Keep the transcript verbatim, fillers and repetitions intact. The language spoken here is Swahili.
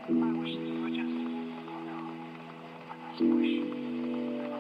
I wish this were just, you know, a nice bush.